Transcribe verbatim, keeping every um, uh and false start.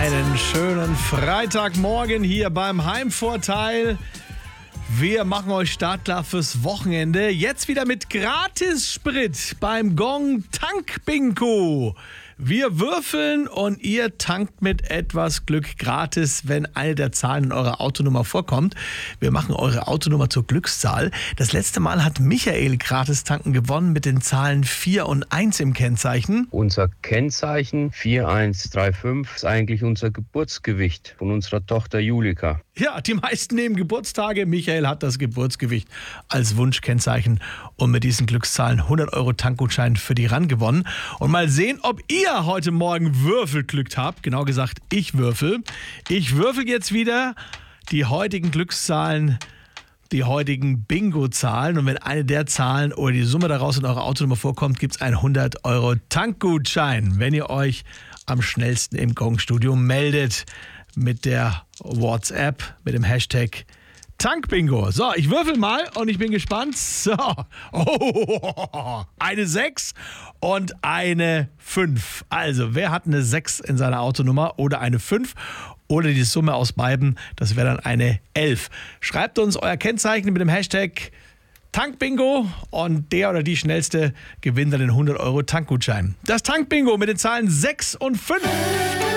Einen schönen Freitagmorgen hier beim Heimvorteil. Wir machen euch startklar fürs Wochenende. Jetzt wieder mit Gratis-Sprit beim Gong Tank Bingo. Wir würfeln und ihr tankt mit etwas Glück gratis, wenn eine der Zahlen in eurer Autonummer vorkommt. Wir machen eure Autonummer zur Glückszahl. Das letzte Mal hat Michael Gratis-Tanken gewonnen mit den Zahlen vier und eins im Kennzeichen. Unser Kennzeichen vier eins drei fünf ist eigentlich unser Geburtsgewicht von unserer Tochter Julika. Ja, die meisten nehmen Geburtstage. Michael hat das Geburtsgewicht als Wunschkennzeichen und mit diesen Glückszahlen hundert Euro Tankgutschein für die RAN gewonnen. Und mal sehen, ob ihr heute Morgen Würfelglück habt. Genau gesagt, ich würfel. Ich würfel jetzt wieder die heutigen Glückszahlen, die heutigen Bingo-Zahlen. Und wenn eine der Zahlen oder die Summe daraus in eurer Autonummer vorkommt, gibt es einen hundert Euro Tankgutschein, wenn ihr euch am schnellsten im Gong-Studio meldet mit der WhatsApp, mit dem Hashtag Tankbingo. So, ich würfel mal und ich bin gespannt. So, oh, eine sechs und eine fünf. Also, wer hat eine sechs in seiner Autonummer oder eine fünf oder die Summe aus beiden? Das wäre dann eine elf. Schreibt uns euer Kennzeichen mit dem Hashtag Tankbingo und der oder die schnellste gewinnt dann den hundert Euro Tankgutschein. Das Tankbingo mit den Zahlen sechs und fünf.